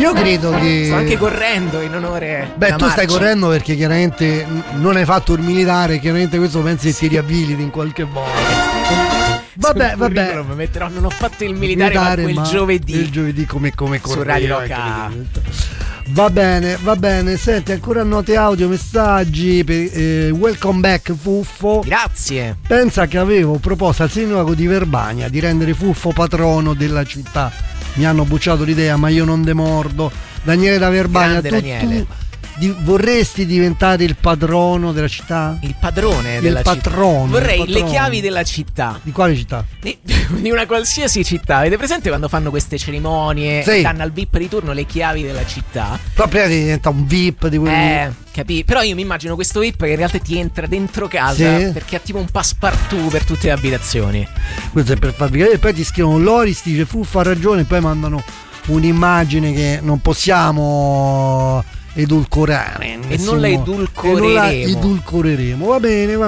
Io credo che sto anche correndo in onore. Beh, tu stai correndo perché chiaramente non hai fatto il militare, chiaramente questo pensi che ti riabiliti in qualche modo. Vabbè. Metterò, non ho fatto il militare ma quel giovedì. Il giovedì come su Radio Rock. Va bene. Senti, ancora note audio, messaggi. Welcome back Fuffo. Grazie. Pensa che avevo proposto al sindaco di Verbania di rendere Fuffo patrono della città. Mi hanno bucciato l'idea, ma io non demordo. Daniele da Verbania. Tu vorresti diventare il padrono della città? Il padrone della città. Vorrei le chiavi della città. Di quale città? Di una qualsiasi città. Avete presente quando fanno queste cerimonie? Sì. Danno al VIP di turno le chiavi della città. Proprio diventa un VIP di quelli. Capì? Però io mi immagino questo VIP che in realtà ti entra dentro casa, sì, perché ha tipo un passepartout per tutte le abitazioni. Questo è per farvi capire. Poi ti scrivono Loris, dice Fuffa ha ragione, poi mandano un'immagine che non possiamo edulcorare e non la edulcoreremo. Va bene.